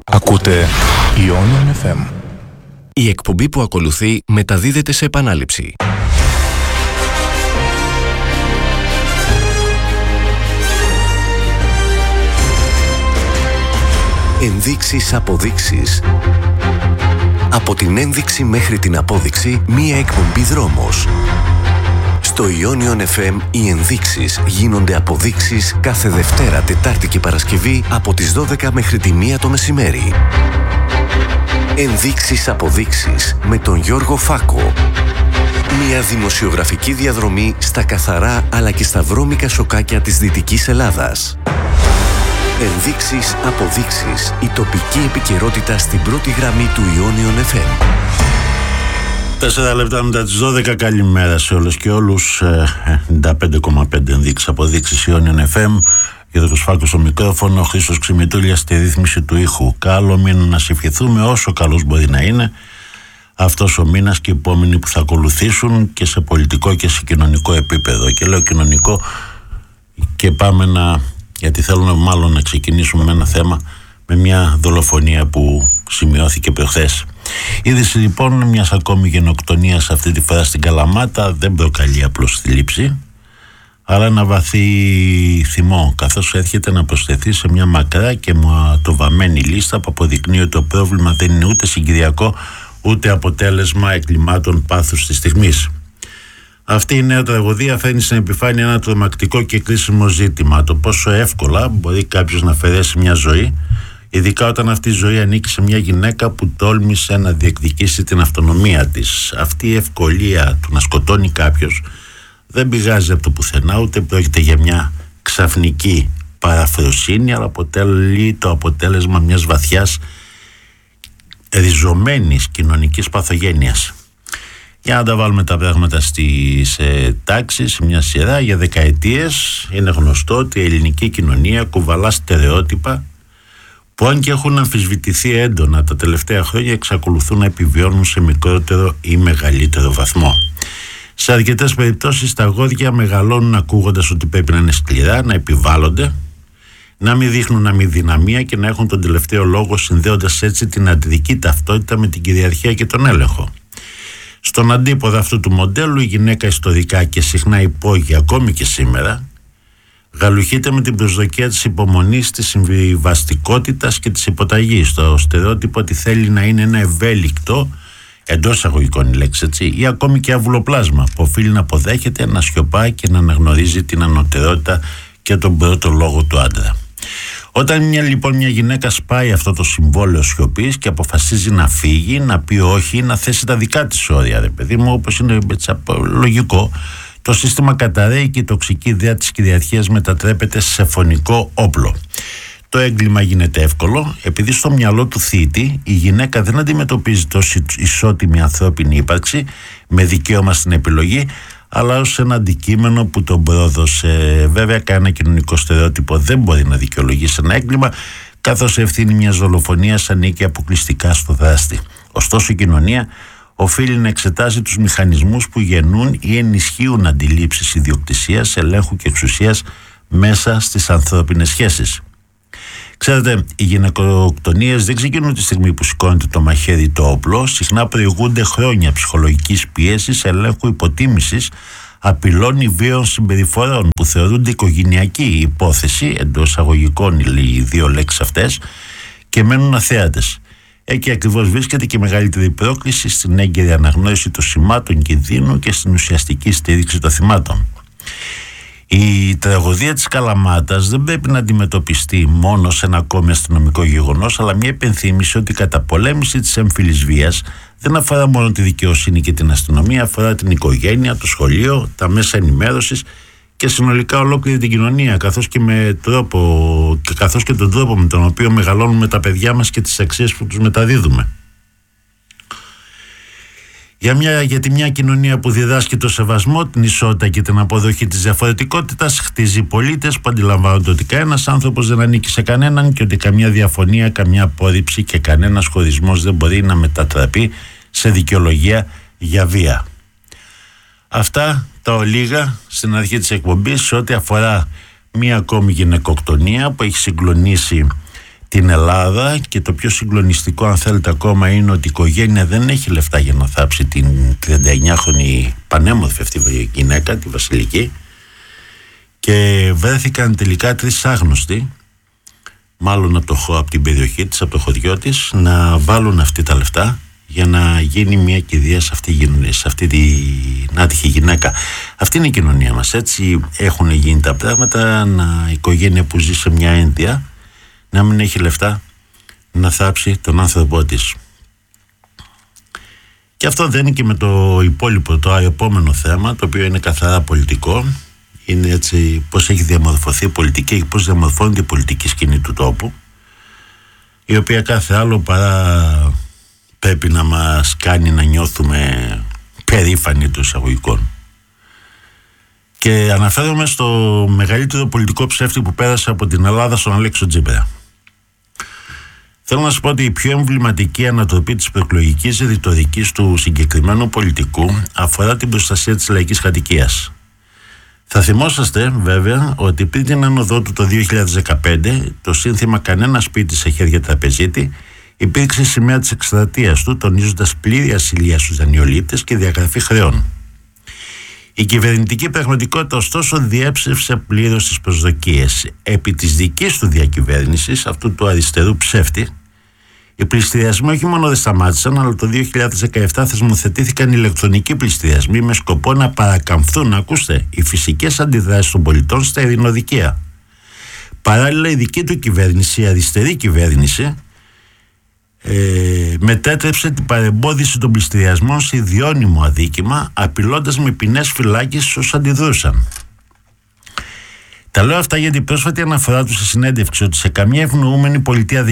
Ακούτε Ionian FM. Η εκπομπή που ακολουθεί μεταδίδεται σε επανάληψη. Ενδείξεις, αποδείξεις. Από την ένδειξη μέχρι την απόδειξη, μία εκπομπή δρόμος. Στο Ionian FM οι ενδείξεις γίνονται αποδείξεις κάθε Δευτέρα, Τετάρτη και Παρασκευή από τις 12 μέχρι τη 1 το μεσημέρι. Ενδείξεις, αποδείξεις με τον Γιώργο Φάκο. Μια δημοσιογραφική διαδρομή στα καθαρά αλλά και στα βρώμικα σοκάκια της Δυτικής Ελλάδας. Ενδείξεις, αποδείξεις. Η τοπική επικαιρότητα στην πρώτη γραμμή του Ionian FM. 4 λεπτά μετά τις 12, καλημέρα σε όλες και όλους. 95,5 ενδείξεις, αποδείξεις, Ionian FM. Γιώργος Φάκος στο μικρόφωνο, ο Χρήστος Ξημητούλιας στη ρύθμιση του ήχου. Καλό μήνα να σε ευχηθούμε, όσο καλός μπορεί να είναι αυτός ο μήνας και οι επόμενοι που θα ακολουθήσουν και σε πολιτικό και σε κοινωνικό επίπεδο. Και λέω κοινωνικό και πάμε γιατί θέλουμε μάλλον να ξεκινήσουμε με ένα θέμα, με μια δολοφονία που σημειώθηκε προχθές. Είδηση λοιπόν μιας ακόμη γενοκτονίας, αυτή τη φορά στην Καλαμάτα, δεν προκαλεί απλώς θλίψη, αλλά ένα βαθύ θυμό, καθώς έρχεται να προσθεθεί σε μια μακρά και ματοβαμμένη λίστα που αποδεικνύει ότι το πρόβλημα δεν είναι ούτε συγκυριακό ούτε αποτέλεσμα εκκλημάτων πάθους της στιγμής. Αυτή η νέα τραγωδία φέρνει στην επιφάνεια ένα τρομακτικό και κρίσιμο ζήτημα, το πόσο εύκολα μπορεί κάποιος να αφαιρέσει μια ζωή, ειδικά όταν αυτή η ζωή ανήκει σε μια γυναίκα που τόλμησε να διεκδικήσει την αυτονομία της. Αυτή η ευκολία του να σκοτώνει κάποιος δεν πηγάζει από το πουθενά, ούτε πρόκειται για μια ξαφνική παραφροσύνη, αλλά αποτελεί το αποτέλεσμα μιας βαθιάς ριζωμένης κοινωνικής παθογένειας. Για να τα βάλουμε τα πράγματα σε τάξη, σε μια σειρά, για δεκαετίες είναι γνωστό ότι η ελληνική κοινωνία κουβαλά στερεότυπα που, αν και έχουν αμφισβητηθεί έντονα τα τελευταία χρόνια, εξακολουθούν να επιβιώνουν σε μικρότερο ή μεγαλύτερο βαθμό. Σε αρκετές περιπτώσεις τα αγόρια μεγαλώνουν ακούγοντας ότι πρέπει να είναι σκληρά, να επιβάλλονται, να μην δείχνουν αμηδυναμία και να έχουν τον τελευταίο λόγο, συνδέοντας έτσι την αντρική ταυτότητα με την κυριαρχία και τον έλεγχο. Στον αντίποδα αυτού του μοντέλου, η γυναίκα ιστορικά και συχνά υπόγεια ακόμη και σήμερα γαλουχείται με την προσδοκία της υπομονής, της συμβιβαστικότητας και της υποταγής. Το στερεότυπο ότι θέλει να είναι ένα ευέλικτο, εντός εισαγωγικών η λέξη, έτσι, ή ακόμη και αβουλοπλάσμα που οφείλει να αποδέχεται, να σιωπά και να αναγνωρίζει την ανωτερότητα και τον πρώτο λόγο του άντρα. Όταν μια γυναίκα σπάει αυτό το συμβόλαιο σιωπής και αποφασίζει να φύγει, να πει όχι, να θέσει τα δικά της όρια, ρε παιδί μου, όπως είναι λογικό, το σύστημα καταραίει και η τοξική ιδέα της κυριαρχίας μετατρέπεται σε φωνικό όπλο. Το έγκλημα γίνεται εύκολο, επειδή στο μυαλό του θήτη η γυναίκα δεν αντιμετωπίζεται ως ισότιμη ανθρώπινη ύπαρξη με δικαίωμα στην επιλογή, αλλά ως ένα αντικείμενο που τον πρόδωσε. Βέβαια, κανένα κοινωνικό στερεότυπο δεν μπορεί να δικαιολογήσει ένα έγκλημα, καθώς η ευθύνη μιας δολοφονίας ανήκει αποκλειστικά στο δράστη. Ωστόσο, η κοινωνία οφείλει να εξετάζει τους μηχανισμούς που γεννούν ή ενισχύουν αντιλήψεις ιδιοκτησίας, ελέγχου και εξουσίας μέσα στις ανθρώπινες σχέσεις. Ξέρετε, οι γυναικοκτονίες δεν ξεκινούν τη στιγμή που σηκώνεται το μαχαίρι το όπλο. Συχνά προηγούνται χρόνια ψυχολογικής πίεσης, ελέγχου, υποτίμησης, απειλών ή βίων συμπεριφορών που θεωρούνται οικογενειακή υπόθεση, εντός εισαγωγικών οι δύο λέξεις αυτές, και μένουν αθέατες. Εκεί ακριβώς βρίσκεται και η μεγαλύτερη πρόκληση στην έγκαιρη αναγνώριση των σημάτων κινδύνου και στην ουσιαστική στήριξη των θυμάτων. Η τραγωδία της Καλαμάτας δεν πρέπει να αντιμετωπιστεί μόνο σε ένα ακόμη αστυνομικό γεγονός, αλλά μια υπενθύμηση ότι η καταπολέμηση της έμφυλης βίας δεν αφορά μόνο τη δικαιοσύνη και την αστυνομία, αφορά την οικογένεια, το σχολείο, τα μέσα ενημέρωσης και συνολικά ολόκληρη την κοινωνία, καθώς και τον τρόπο με τον οποίο μεγαλώνουμε τα παιδιά μας και τις αξίες που τους μεταδίδουμε. Γιατί μια κοινωνία που διδάσκει το σεβασμό, την ισότητα και την αποδοχή της διαφορετικότητας χτίζει πολίτες που αντιλαμβάνονται ότι κανένας άνθρωπος δεν ανήκει σε κανέναν και ότι καμιά διαφωνία, καμιά απόρριψη και κανένας χωρισμός δεν μπορεί να μετατραπεί σε δικαιολογία για βία. Αυτά τα ολίγα στην αρχή της εκπομπής σε ό,τι αφορά μια ακόμη γυναικοκτονία που έχει συγκλονίσει την Ελλάδα, και το πιο συγκλονιστικό αν θέλετε ακόμα είναι ότι η οικογένεια δεν έχει λεφτά για να θάψει την 39χρονη πανέμορφη αυτή γυναίκα, τη Βασιλική, και βρέθηκαν τελικά 3 άγνωστοι, μάλλον από την περιοχή της, από το χωριό της, να βάλουν αυτή τα λεφτά για να γίνει μια κηδεία σε αυτή την άτυχη γυναίκα. Αυτή είναι η κοινωνία μας. Έτσι έχουν γίνει τα πράγματα, η οικογένεια που ζει σε μια ένδια να μην έχει λεφτά να θάψει τον άνθρωπό της. Και αυτό δεν είναι και με το υπόλοιπο, το επόμενο θέμα, το οποίο είναι καθαρά πολιτικό. Είναι έτσι πώς έχει διαμορφωθεί η πολιτική και πώς διαμορφώνεται η πολιτική σκηνή του τόπου, η οποία κάθε άλλο παρά πρέπει να μας κάνει να νιώθουμε περήφανοι των εισαγωγικών. Και αναφέρομαι στο μεγαλύτερο πολιτικό ψεύτη που πέρασε από την Ελλάδα, στον Αλέξη Τσίπρα. Θέλω να σας πω ότι η πιο εμβληματική ανατροπή της προεκλογικής ρητορικής του συγκεκριμένου πολιτικού αφορά την προστασία της λαϊκής κατοικίας. Θα θυμόσαστε βέβαια ότι πριν την άνοδό του το 2015, το σύνθημα «Κανένα σπίτι σε χέρια τραπεζίτη» υπήρξε σημαία της εκστρατείας του, τονίζοντας πλήρη ασυλία στους δανειολήπτες και διαγραφή χρεών. Η κυβερνητική πραγματικότητα ωστόσο διέψευσε πλήρως τις προσδοκίες. Επί της δικής του διακυβέρνησης, αυτού του αριστερού ψεύτη, οι πληστηριασμοί όχι μόνο δεν σταμάτησαν, αλλά το 2017 θεσμοθετήθηκαν ηλεκτρονικοί πληστηριασμοί με σκοπό να παρακαμφθούν, ακούστε, οι φυσικές αντιδράσεις των πολιτών στα ειρηνοδικεία. Παράλληλα, η δική του κυβέρνηση, η αριστερή κυβέρνηση, μετέτρεψε την παρεμπόδιση των πληστηριασμών σε ιδιώνυμο αδίκημα, απειλώντας με ποινές φυλάκισης όσους αντιδρούσαν. Τα λέω αυτά γιατί η πρόσφατη αναφορά του σε συνέντευξη ότι σε καμία ευνοούμενη πολιτεία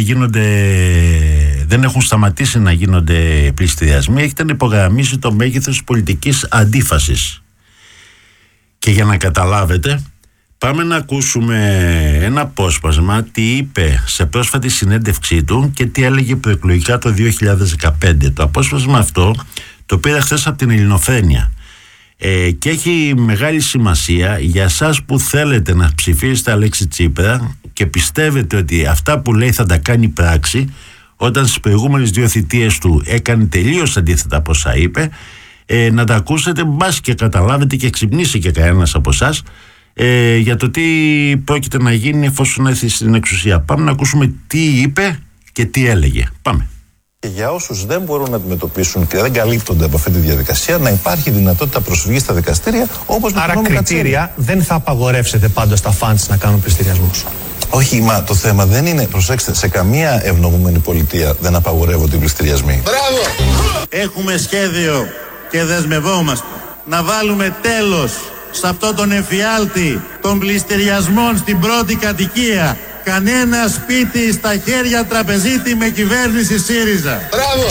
δεν έχουν σταματήσει να γίνονται πληστηριασμοί έχετε να υπογραμμίσει το μέγεθος της πολιτικής αντίφασης. Και για να καταλάβετε, πάμε να ακούσουμε ένα απόσπασμα τι είπε σε πρόσφατη συνέντευξή του και τι έλεγε προεκλογικά το 2015. Το απόσπασμα αυτό το πήρα χθες από την Ελληνοφρένεια και έχει μεγάλη σημασία για εσάς που θέλετε να ψηφίσετε Αλέξη Τσίπρα και πιστεύετε ότι αυτά που λέει θα τα κάνει πράξη, όταν στις προηγούμενες 2 θητείες του έκανε τελείως αντίθετα από όσα είπε, να τα ακούσετε, μπας και καταλάβετε και ξυπνήσει και κανένας από εσάς για το τι πρόκειται να γίνει εφόσον έρθει στην εξουσία. Πάμε να ακούσουμε τι είπε και τι έλεγε. Πάμε. Και για όσους δεν μπορούν να αντιμετωπίσουν και δεν καλύπτονται από αυτή τη διαδικασία, να υπάρχει δυνατότητα προσφυγής στα δικαστήρια όπως με άρα κριτήρια δεν θα απαγορεύσετε πάντως στα φαντς να κάνουν πληστηριασμούς. Όχι, μα το θέμα δεν είναι, προσέξτε, σε καμία ευνοούμενη πολιτεία δεν απαγορεύονται οι πληστηριασμοί. Μπράβο! Έχουμε σχέδιο και δεσμευόμαστε να βάλουμε τέλος σε αυτό τον εφιάλτη των πληστηριασμών στην πρώτη κατοικία. Κανένα σπίτι στα χέρια τραπεζίτη με κυβέρνηση ΣΥΡΙΖΑ. Μπράβο!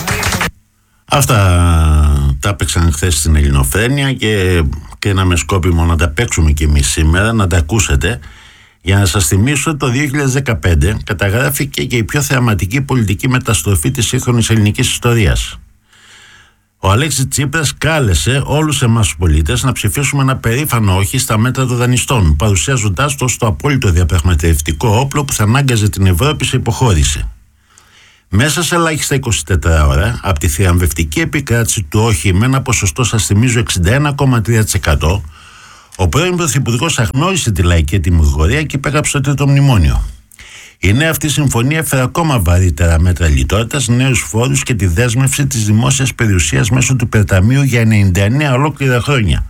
Αυτά τα έπαιξαν χθες στην Ελληνοφρένεια και ένα με σκόπιμο να τα παίξουμε κι εμείς σήμερα, να τα ακούσετε. Για να σας θυμίσω, το 2015 καταγράφηκε και η πιο θεαματική πολιτική μεταστροφή της σύγχρονης ελληνικής ιστορίας. Ο Αλέξης Τσίπρας κάλεσε όλους εμάς τους πολίτες να ψηφίσουμε ένα περήφανο όχι στα μέτρα των δανειστών, παρουσιάζοντάς το ως το απόλυτο διαπραγματευτικό όπλο που θα ανάγκαζε την Ευρώπη σε υποχώρηση. Μέσα σε ελάχιστα 24 ώρα, από τη θριαμβευτική επικράτηση του όχι με ένα ποσοστό, σας θυμίζω, 61,3%, ο πρώην Πρωθυπουργός αγνόησε τη λαϊκή τιμωρία και υπέγραψε το τρίτο μνημόνιο. Η νέα αυτή συμφωνία έφερε ακόμα βαρύτερα μέτρα λιτότητας, νέους φόρους και τη δέσμευση της δημόσιας περιουσίας μέσω του υπερταμείου για 99 ολόκληρα χρόνια.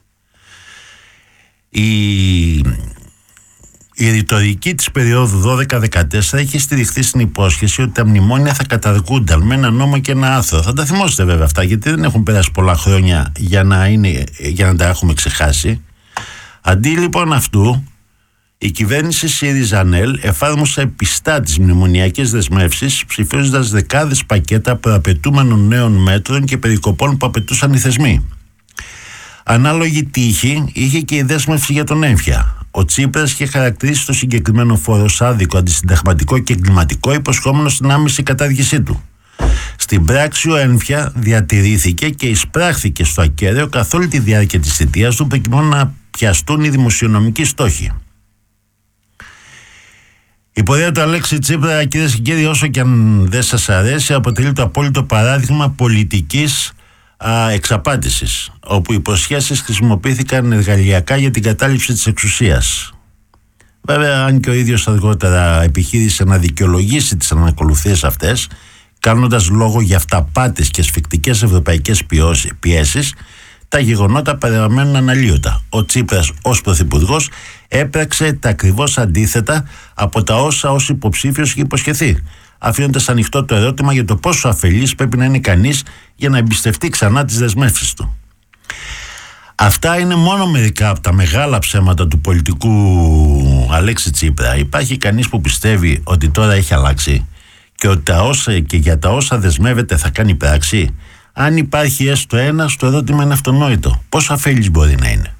Η ρητορική της περίοδου 12-14 είχε στηριχθεί στην υπόσχεση ότι τα μνημόνια θα καταργούνταν με ένα νόμο και ένα άρθρο. Θα τα θυμόσαστε βέβαια αυτά, γιατί δεν έχουν περάσει πολλά χρόνια για να τα έχουμε ξεχάσει. Αντί λοιπόν αυτού, η κυβέρνηση ΣΥΡΙΖΑ-ΝΕΛ εφάρμοσε πιστά τις μνημονιακές δεσμεύσεις, ψηφίζοντας δεκάδες πακέτα προαπαιτούμενων νέων μέτρων και περικοπών που απαιτούσαν οι θεσμοί. Ανάλογη τύχη είχε και η δέσμευση για τον έμφυα. Ο Τσίπρας είχε χαρακτηρίσει το συγκεκριμένο φόρο ως άδικο, αντισυνταγματικό και εγκληματικό, υποσχόμενος την άμεση κατάργησή του. Στην πράξη ο έμφυα διατηρήθηκε και εισπράχθηκε στο ακέραιο καθ' όλη τη διάρκεια της θητείας του, προκειμένου να πιαστούν οι δημοσιονομικοί στόχοι. Η πορεία του Αλέξη Τσίπρα, κυρίες και κύριοι, όσο και αν δεν σας αρέσει, αποτελεί το απόλυτο παράδειγμα πολιτικής εξαπάτησης, όπου οι υποσχέσεις χρησιμοποιήθηκαν εργαλειακά για την κατάληψη της εξουσίας. Βέβαια, αν και ο ίδιος αργότερα επιχείρησε να δικαιολογήσει τις ανακολουθίες αυτές, κάνοντας λόγο για αυταπάτες και σφιχτικές ευρωπαϊκές πιέσεις, τα γεγονότα παραμένουν αναλύωτα. Ο Τσίπρας ως πρωθυπουργός έπραξε τα ακριβώς αντίθετα από τα όσα ως υποψήφιος είχε υποσχεθεί, αφήνοντας ανοιχτό το ερώτημα για το πόσο αφελής πρέπει να είναι κανείς για να εμπιστευτεί ξανά τις δεσμεύσεις του. Αυτά είναι μόνο μερικά από τα μεγάλα ψέματα του πολιτικού Αλέξη Τσίπρα. Υπάρχει κανείς που πιστεύει ότι τώρα έχει αλλάξει και για τα όσα δεσμεύεται θα κάνει πράξη? Αν υπάρχει έστω ένα, το ερώτημα είναι αυτονόητο. Πόσο αφέλης μπορεί να είναι?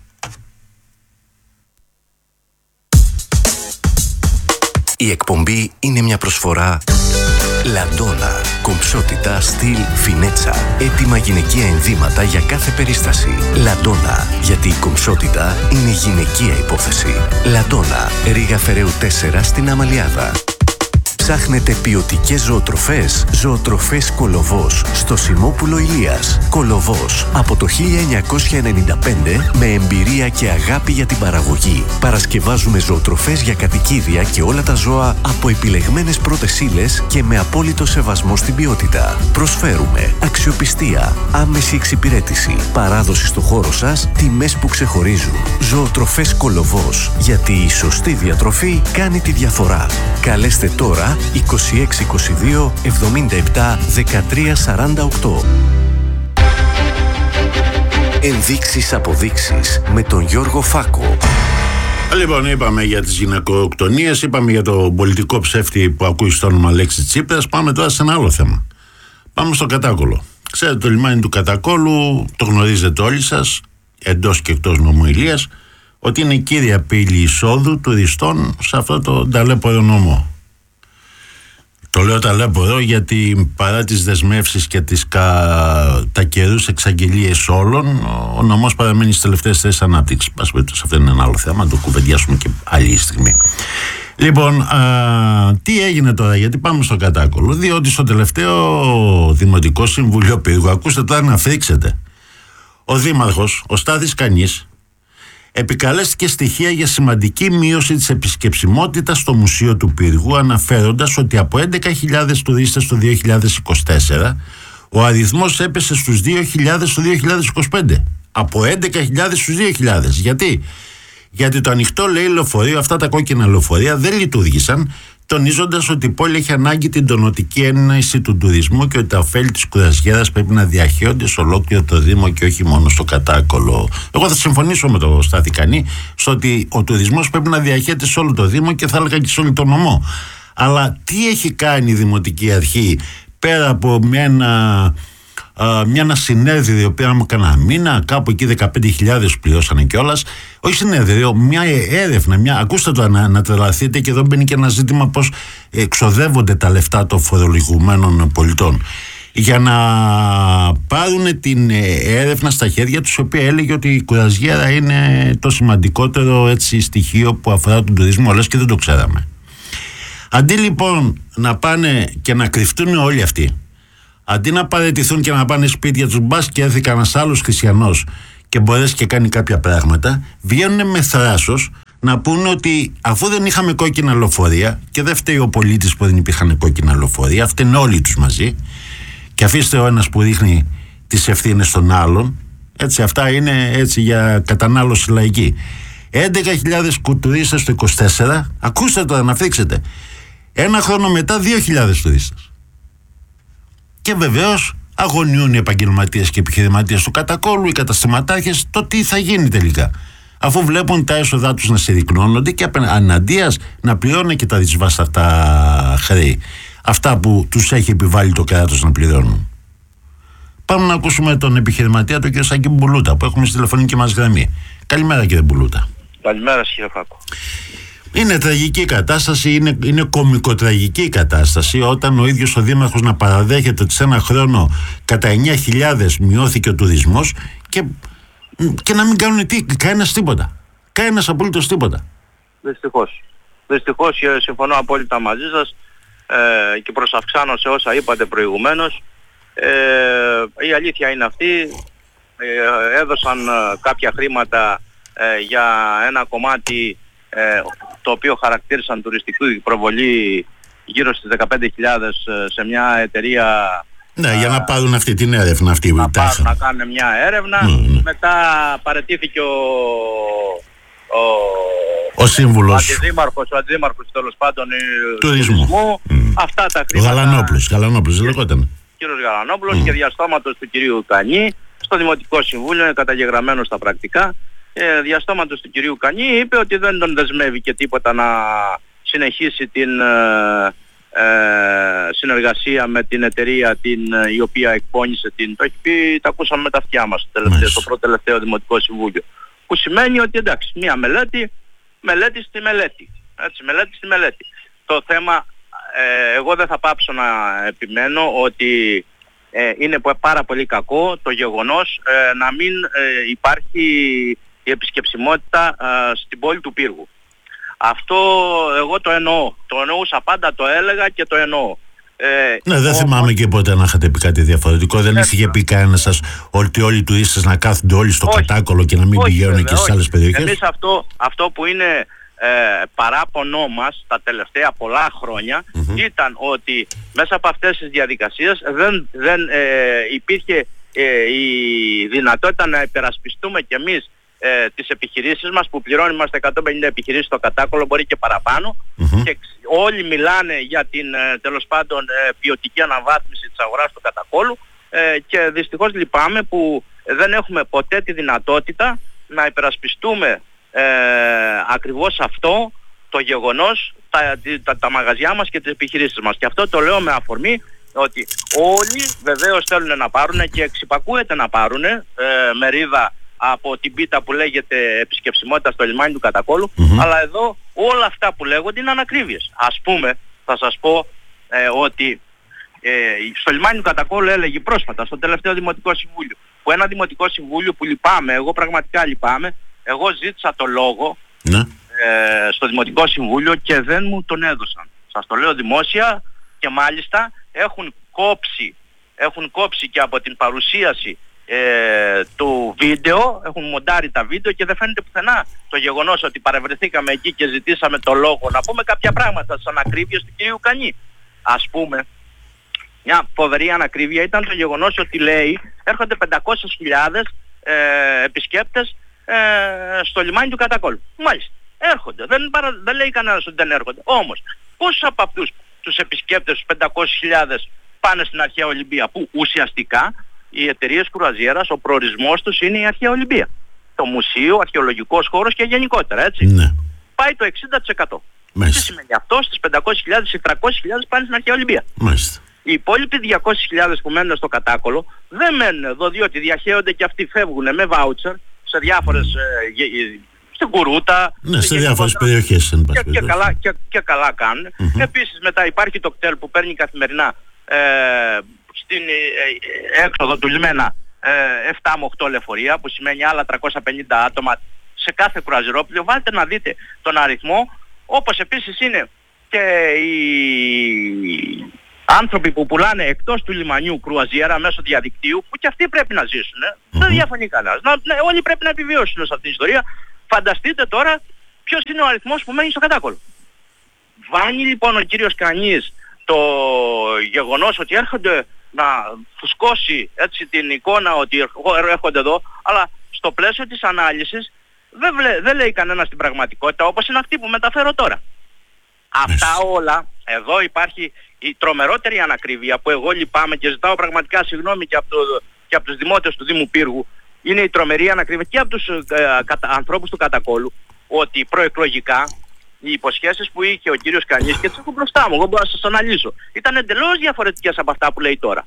Η εκπομπή είναι μια προσφορά Λαντόνα. Κομψότητα, στυλ, φινέτσα. Έτοιμα γυναικεία ενδύματα για κάθε περίσταση. Λαντόνα. Γιατί η κομψότητα είναι γυναικεία υπόθεση. Λαντόνα. Ρήγα Φεραίου 4 στην Αμαλιάδα. Ψάχνετε ποιοτικές ζωοτροφές? Ζωοτροφές Κολοβός στο Σιμόπουλο Ηλίας. Κολοβός από το 1995 με εμπειρία και αγάπη για την παραγωγή. Παρασκευάζουμε ζωοτροφές για κατοικίδια και όλα τα ζώα από επιλεγμένες πρώτες ύλες και με απόλυτο σεβασμό στην ποιότητα. Προσφέρουμε αξιοπιστία, άμεση εξυπηρέτηση, παράδοση στο χώρο σας, τιμές που ξεχωρίζουν. Ζωοτροφές Κολοβός. Γιατί η σωστή διατροφή κάνει τη διαφορά. Καλέστε τώρα 2622 77 13 48. Ενδείξεις αποδείξεις με τον Γιώργο Φάκο. Λοιπόν, είπαμε για τις γυναικοκτονίες, είπαμε για το πολιτικό ψεύτη που ακούει στο όνομα Αλέξη Τσίπρας. Πάμε τώρα σε ένα άλλο θέμα. Πάμε στο Κατάκολο. Ξέρετε, το λιμάνι του Κατακόλου το γνωρίζετε όλοι σας, εντός και εκτός νομού Ηλίας, ότι είναι η κύρια πύλη εισόδου τουριστών σε αυτό το ταλέπορο νομό. Το λέω ταλέπορο γιατί παρά τις δεσμεύσεις και τα καιρούς εξαγγελίες όλων, ο νομός παραμένει στις τελευταίες θέσεις ανάπτυξης. Αυτό είναι ένα άλλο θέμα, το κουβεντιάσουμε και άλλη στιγμή. Λοιπόν, τι έγινε τώρα, γιατί πάμε στο Κατάκολο? Διότι στο τελευταίο Δημοτικό Συμβουλίο Πύργου, ακούστε τώρα να φρίξετε, ο Δήμαρχος, ο Στάθης Κανής, επικαλέστηκε στοιχεία για σημαντική μείωση της επισκεψιμότητας στο Μουσείο του Πύργου, αναφέροντας ότι από 11.000 τουρίστες το 2024 ο αριθμός έπεσε στους 2.000 το 2025. Από 11.000 στους 2.000. Γιατί το ανοιχτό, λέει, λεωφορείο, αυτά τα κόκκινα λεωφορεία δεν λειτουργήσαν, τονίζοντας ότι η πόλη έχει ανάγκη την τονωτική έννοηση του τουρισμού και ότι τα ωφέλη της κουρασιέρας πρέπει να διαχέονται σε ολόκληρο το Δήμο και όχι μόνο στο Κατάκολο. Εγώ θα συμφωνήσω με τον Στάθη Κανή στο ότι ο τουρισμός πρέπει να διαχέεται σε όλο το Δήμο και θα έλεγα και σε όλο το νομό. Αλλά τι έχει κάνει η Δημοτική Αρχή πέρα από ένα συνέδριο που πήραμε κανένα μήνα, κάπου εκεί 15.000 πληρώσανε κιόλας. Όχι συνέδριο, μια έρευνα. Ακούστε το να τρελαθείτε, και εδώ μπαίνει και ένα ζήτημα πώς εξοδεύονται τα λεφτά των φορολογουμένων πολιτών. Για να πάρουν την έρευνα στα χέρια τους, η οποία έλεγε ότι η κουρασιέρα είναι το σημαντικότερο στοιχείο που αφορά τον τουρισμό, λες και δεν το ξέραμε. Αντί λοιπόν να πάνε και να κρυφτούν όλοι αυτοί, αντί να παραιτηθούν και να πάνε σπίτια τους, μπας και έρθει κανένας άλλος χριστιανός και μπορέσει και κάνει κάποια πράγματα, βγαίνουν με θράσος να πούνε ότι αφού δεν είχαμε κόκκινα λεωφορεία, και δεν φταίει ο πολίτης που δεν υπήρχαν κόκκινα λεωφορεία, φταίνουν όλοι τους μαζί, και αφήστε ο ένας που ρίχνει τις ευθύνες στον άλλον. Αυτά είναι για κατανάλωση λαϊκή. 11.000 τουρίστες το 24, ακούστε τώρα να φρίξετε. Ένα χρόνο μετά 2.000 τουρίστες. Και βεβαίως αγωνιούν οι επαγγελματίες και επιχειρηματίες του Κατακόλου, οι καταστηματάρχες, το τι θα γίνει τελικά. Αφού βλέπουν τα έσοδά τους να συρρυκνώνονται και αναντίας να πληρώνουν και τα δυσβάσταχτα χρέη. Αυτά που τους έχει επιβάλει το κράτος να πληρώνουν. Πάμε να ακούσουμε τον επιχειρηματία, τον κ. Σάκη Μπουλούτα, που έχουμε στη τηλεφωνική μας γραμμή. Καλημέρα, κύριε Μπουλούτα. Καλημέρα, κύριε Φάκο. Είναι τραγική κατάσταση, είναι κωμικοτραγική η κατάσταση, όταν ο ίδιος ο Δήμαρχος να παραδέχεται ότι σε ένα χρόνο κατά 9.000 μειώθηκε ο τουρισμός και να μην κάνουν κανένας τίποτα. Κανένας απολύτως τίποτα. Δυστυχώς. Δυστυχώς συμφωνώ απόλυτα μαζί σας και προσαυξάνω σε όσα είπατε προηγουμένως. Η αλήθεια είναι αυτή. Έδωσαν κάποια χρήματα για ένα κομμάτι το οποίο χαρακτήρισαν τουριστική προβολή γύρω στις 15.000 σε μια εταιρεία. Ναι, για να πάρουν αυτή την έρευνα αυτή. Να κάνουν μια έρευνα. Μετά παραιτήθηκε ο σύμβουλος, ο αντιδήμαρχος τέλος πάντων τουρισμού. Αυτά τα χρήματα. Γαλανόπουλος λεγόταν. Κύριος Γαλανόπουλος και διαστόματος του κυρίου Κανή στο Δημοτικό Συμβούλιο, είναι καταγεγραμμένο στα πρακτικά. Διαστόματος του κυρίου Κανή είπε ότι δεν τον δεσμεύει και τίποτα να συνεχίσει την συνεργασία με την εταιρεία η οποία εκπώνησε την. Το έχει πει, τα ακούσαμε με τα αυτιά μας στο πρώτο τελευταίο Δημοτικό Συμβούλιο. Που σημαίνει ότι εντάξει, μία μελέτη στη μελέτη. Έτσι, μελέτη στη μελέτη. Το θέμα, εγώ δεν θα πάψω να επιμένω ότι είναι πάρα πολύ κακό το γεγονός να μην υπάρχει η επισκεψιμότητα στην πόλη του Πύργου. Αυτό εγώ το εννοώ. Το εννοούσα πάντα, το έλεγα και το εννοώ. Ναι, δεν θυμάμαι και ποτέ να είχατε πει κάτι διαφορετικό. Δεν είχε πει κανένα σας ότι όλοι οι τουρίστες να κάθονται όλοι στο Κατάκολο και να μην πηγαίνουν και στις άλλες περιοχές. Εμείς αυτό που είναι παράπονό μας τα τελευταία πολλά χρόνια ήταν ότι μέσα από αυτές τις διαδικασίες δεν υπήρχε η δυνατότητα να υπερασπιστούμε κι εμείς τις επιχειρήσεις μας που πληρώνουμε 150 επιχειρήσεις στο Κατάκολο, μπορεί και παραπάνω, και όλοι μιλάνε για την τέλος πάντων ποιοτική αναβάθμιση της αγοράς του Κατακόλου, και δυστυχώς λυπάμαι που δεν έχουμε ποτέ τη δυνατότητα να υπερασπιστούμε ακριβώς αυτό το γεγονός, τα μαγαζιά μας και τις επιχειρήσεις μας. Και αυτό το λέω με αφορμή ότι όλοι βεβαίως θέλουν να πάρουν και εξυπακούεται να πάρουν μερίδα από την πίτα που λέγεται επισκεψιμότητα στο λιμάνι του Κατακόλου, αλλά εδώ όλα αυτά που λέγονται είναι ανακρίβειες. Ας πούμε, θα σας πω ότι στο λιμάνι του Κατακόλου έλεγε πρόσφατα στο τελευταίο Δημοτικό Συμβούλιο, που ένα Δημοτικό Συμβούλιο που λυπάμαι, εγώ πραγματικά λυπάμαι, εγώ ζήτησα το λόγο στο Δημοτικό Συμβούλιο και δεν μου τον έδωσαν. Σας το λέω δημόσια, και μάλιστα έχουν κόψει και από την παρουσίαση του βίντεο, έχουν μοντάρει τα βίντεο και δεν φαίνεται πουθενά το γεγονός ότι παρευρεθήκαμε εκεί και ζητήσαμε το λόγο να πούμε κάποια πράγματα στις ανακρίβειες του κυρίου Κανή. Ας πούμε, μια φοβερή ανακρίβεια ήταν το γεγονός ότι λέει έρχονται 500.000 επισκέπτες στο λιμάνι του Κατακόλου. Μάλιστα, έρχονται, δεν λέει κανένας ότι δεν έρχονται. Όμως, πόσους από αυτούς τους επισκέπτες, τους 500.000, πάνε στην Αρχαία Ολυμπία, που ουσιαστικά οι εταιρείες κρουαζιέρας, ο προορισμός τους είναι η Αρχαία Ολυμπία. Το μουσείο, αρχαιολογικός χώρος και γενικότερα, έτσι. Ναι. Πάει το 60%. Τι σημαίνει αυτό? Στις 500.000 ή 300.000 πάνε στην Αρχαία Ολυμπία. Μάλιστα. Οι υπόλοιποι 200.000 που μένουν στο Κατάκολο δεν μένουν εδώ, διότι διαχέονται και αυτοί, φεύγουν με βάουτσερ σε διάφορες, στην Κουρούτα, σε διάφορες περιοχές. Και καλά κάνουν. Επίσης μετά υπάρχει το κτέλ που παίρνει καθημερινά στην έξοδο του λιμένα 7 με 8 λεωφορεία, που σημαίνει άλλα 350 άτομα σε κάθε κρουαζιρόπλαιο. Βάλτε να δείτε τον αριθμό, όπως επίσης είναι και οι άνθρωποι που πουλάνε εκτός του λιμανιού κρουαζιέρα μέσω διαδικτύου, που και αυτοί πρέπει να ζήσουν. Δεν διαφωνεί κανένας. Όλοι πρέπει να επιβιώσουν σε αυτήν την ιστορία. Φανταστείτε τώρα ποιος είναι ο αριθμός που μένει στο Κατάκολο. Βάνει λοιπόν ο κύριος Κανής το γεγονός ότι έρχονται να φουσκώσει έτσι την εικόνα ότι έρχονται εδώ, αλλά στο πλαίσιο της ανάλυσης δεν λέει κανένας την πραγματικότητα, όπως είναι αυτή που μεταφέρω τώρα. Αυτά όλα, εδώ υπάρχει η τρομερότερη ανακρίβεια που εγώ λυπάμαι και ζητάω πραγματικά συγγνώμη και από τους δημότες του Δήμου Πύργου. Είναι η τρομερή ανακρίβεια και από τους ανθρώπους του Κατακόλου, ότι προεκλογικά οι υποσχέσεις που είχε ο κύριος Κανής, και τις έχω μπροστά μου, εγώ μπορώ να σας αναλύσω, ήταν εντελώς διαφορετικές από αυτά που λέει τώρα.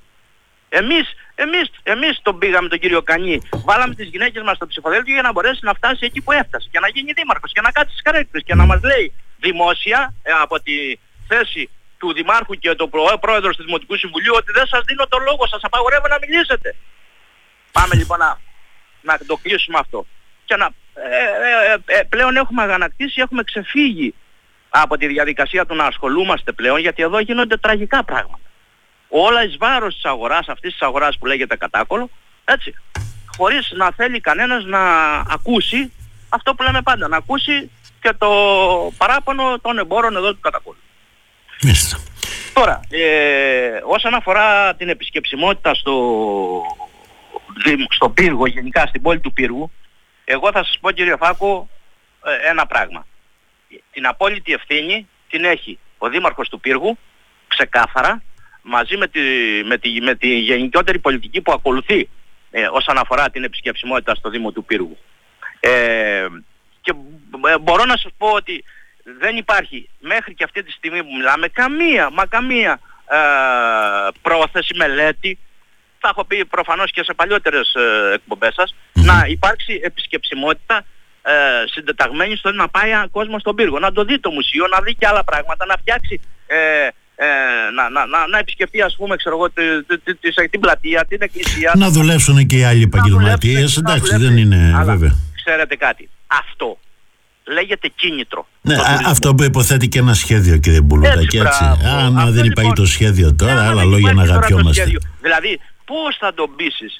Εμείς τον πήγαμε τον κύριο Κανή, βάλαμε τις γυναίκες μας στο ψηφοδέλτιο για να μπορέσει να φτάσει εκεί που έφτασε και να γίνει δήμαρχος και να κάτσει στις καρέκλες και να μας λέει δημόσια από τη θέση του Δημάρχου και του Πρόεδρος του Δημοτικού Συμβουλίου ότι δεν σας δίνω το λόγο, σας απαγορεύω να μιλήσετε. Πάμε λοιπόν να το κλείσουμε αυτό. Και πλέον έχουμε αγανακτήσει, έχουμε ξεφύγει από τη διαδικασία του να ασχολούμαστε πλέον, γιατί εδώ γίνονται τραγικά πράγματα. Όλα εις βάρος της αγοράς, αυτής της αγοράς που λέγεται κατάκολο, έτσι, χωρίς να θέλει κανένας να ακούσει αυτό που λέμε πάντα, να ακούσει και το παράπονο των εμπόρων εδώ του κατακόλου. Τώρα, όσον αφορά την επισκεψιμότητα στο πύργο, γενικά στην πόλη του Πύργου, εγώ θα σας πω, κύριε Φάκο, ένα πράγμα. Την απόλυτη ευθύνη την έχει ο Δήμαρχος του Πύργου, ξεκάθαρα, μαζί με τη γενικότερη πολιτική που ακολουθεί όσον αφορά την επισκεψιμότητα στο Δήμο του Πύργου. Και μπορώ να σας πω ότι δεν υπάρχει μέχρι και αυτή τη στιγμή που μιλάμε καμία πρόθεση, μελέτη, θα έχω πει προφανώς και σε παλιότερες εκπομπές σας, να υπάρξει επισκεψιμότητα συντεταγμένη στο να πάει ένα κόσμο στον Πύργο, να το δει το μουσείο, να δει και άλλα πράγματα, να φτιάξει, να επισκεφτεί, ας πούμε, ξέρω εγώ, την πλατεία, την εκκλησία. Να δουλέψουν και οι άλλοι επαγγελματίες, εντάξει, δεν είναι, αλλά, βέβαια. Ξέρετε κάτι, αυτό λέγεται κίνητρο. Ναι, αυτό που υποθέτει και ένα σχέδιο, κύριε Μπουλούτακη, έτσι. Αν δεν υπάρχει το σχέδιο τώρα, άλλα λόγια να αγαπιόμαστε. Δηλαδή, πώς θα τον πείσεις?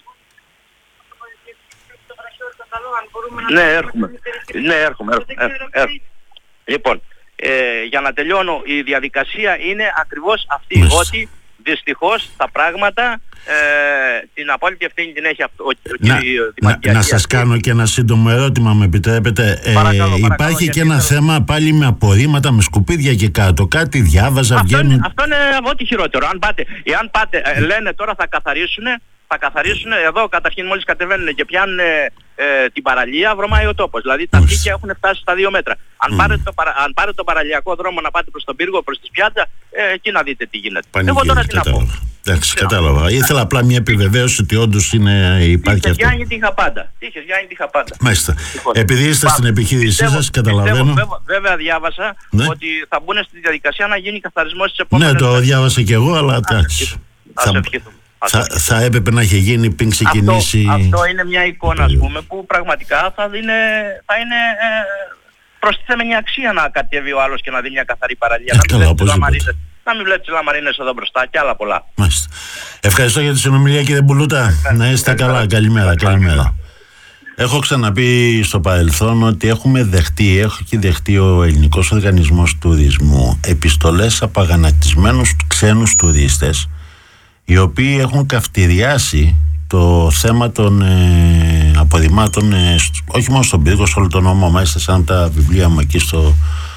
Ναι, έρχομαι. Λοιπόν, για να τελειώνω, η διαδικασία είναι ακριβώς αυτή, ότι δυστυχώς τα πράγματα την απόλυτη ευθύνη την έχει αυτό. Να σας κάνω και ένα σύντομο ερώτημα, με επιτρέπετε. Υπάρχει και ένα θέμα πάλι με απορρίμματα, με σκουπίδια και κάτω. Κάτι διάβαζα, βγαίνουν. Αυτό είναι ό,τι χειρότερο. Εάν πάτε, λένε τώρα θα καθαρίσουν, εδώ καταρχήν μόλις κατεβαίνουν και πιάνουν την παραλία, βρωμάει ο τόπος. Δηλαδή τα δίκαια έχουν φτάσει στα 2 μέτρα. Αν πάρετε το παραλιακό δρόμο να πάτε προς τον πύργο, προς τη Σπιάτσα, εκεί να δείτε τι γίνεται. Εγώ τώρα τι να πω. Εντάξει, κατάλαβα. Ήθελα απλά μια επιβεβαίωση ότι όντως υπάρχει αυτό. Γιάννη, τι είχα πάντα. Μάλιστα. Επειδή είστε στην επιχείρησή σας, καταλαβαίνω. Βέβαια διάβασα ότι θα μπουν στη διαδικασία να γίνει καθαρισμός στις επόμενες. Ναι, το διάβασα και εγώ, αλλά εντάξει. Θα έπρεπε να έχει γίνει πριν ξεκινήσει. Αυτό είναι μια εικόνα, ας πούμε, που πραγματικά θα είναι προστιθέμενη αξία να κατέβει ο άλλος και να δει μια καθαρή παραλία. Να μην βλέπει τις λαμαρίνες εδώ μπροστά και άλλα πολλά. Μάλιστα. Ευχαριστώ για τη συνομιλία, κύριε Μπουλούτα. Να είστε καλά. Καλημέρα. Έχω ξαναπεί στο παρελθόν ότι έχει δεχτεί ο Ελληνικός Οργανισμός Τουρισμού επιστολές από αγανακτισμένους ξένους τουρίστες, οι οποίοι έχουν καυτηριάσει το θέμα των απορριμμάτων, όχι μόνο στον Πύργο, σε όλο τον νόμο. Μάλιστα, σαν τα βιβλία μου εκεί στο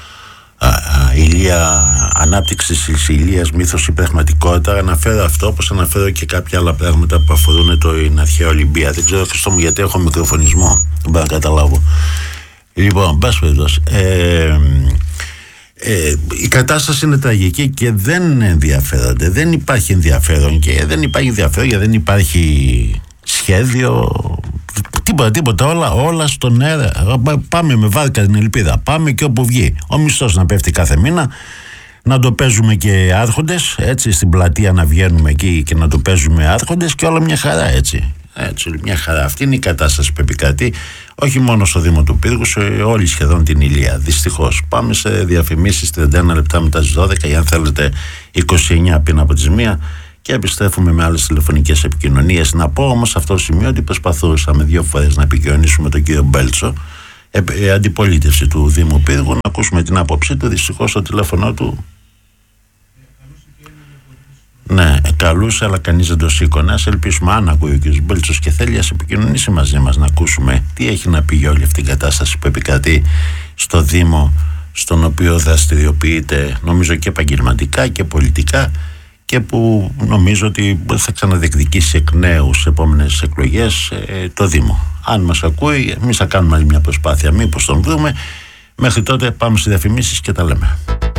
Ηλία, Ανάπτυξη της Ηλίας, Μύθος ή Πραγματικότητα, αναφέρω αυτό, όπως αναφέρω και κάποια άλλα πράγματα που αφορούν την αρχαία Ολυμπία. Δεν ξέρω, Χριστό μου, γιατί έχω μικροφωνισμό, δεν μπορώ να καταλάβω. Λοιπόν, μπας περιπτώσει, η κατάσταση είναι τραγική και δεν ενδιαφέρονται. Δεν υπάρχει ενδιαφέρον, και δεν υπάρχει ενδιαφέρον γιατί δεν υπάρχει σχέδιο, τίποτα, όλα στον αέρα. Πάμε με βάρκα την ελπίδα, πάμε και όπου βγει. Ο μισθός να πέφτει κάθε μήνα, να το παίζουμε και άρχοντες, έτσι, στην πλατεία να βγαίνουμε εκεί και να το παίζουμε άρχοντες και όλα μια χαρά, έτσι, μια χαρά. Αυτή είναι η κατάσταση που επικρατεί, όχι μόνο στο Δήμο του Πύργου, σε όλη σχεδόν την Ηλία. Δυστυχώς. Πάμε σε διαφημίσεις 31 λεπτά μετά τις 12, ή αν θέλετε 29 πριν από τις 1, και επιστρέφουμε με άλλες τηλεφωνικές επικοινωνίες. Να πω όμως σε αυτό το σημείο ότι προσπαθούσαμε 2 φορές να επικοινωνήσουμε τον κύριο Μπέλτσο, αντιπολίτευση του Δήμου Πύργου, να ακούσουμε την άποψή του. Δυστυχώς το τηλέφωνο του, ναι, καλούσε, αλλά κανείς δεν το σήκωνε. Ας ελπίσουμε, αν ακούει ο κ. Μπέλτσος και θέλει, ας επικοινωνήσει μαζί μας, να ακούσουμε τι έχει να πει για όλη αυτή την κατάσταση που επικρατεί στο Δήμο, στον οποίο δραστηριοποιείται, νομίζω, και επαγγελματικά και πολιτικά, και που νομίζω ότι θα ξαναδιεκδικήσει εκ νέου στις επόμενες εκλογές το Δήμο. Αν μας ακούει, εμείς θα κάνουμε άλλη μια προσπάθεια, μήπως τον βρούμε. Μέχρι τότε πάμε στις διαφημίσεις και τα λέμε.